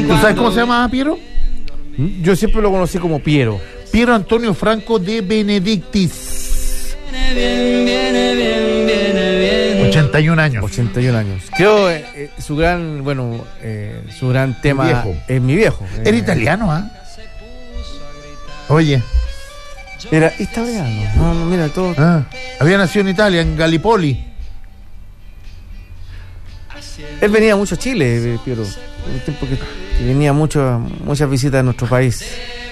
¿Tú sabes cómo se llamaba Piero? Yo siempre lo conocí como Piero. Piero Antonio Franco de Benedictis. 81 años. 81 años. Creo su gran tema Viejo. es Mi Viejo. Era italiano, ¿ah? Oye. Era italiano. No, mira, todo. Había nacido en Italia, en Gallipoli. Él venía mucho a Chile, Piero. Un tiempo que venía muchas visitas a nuestro país.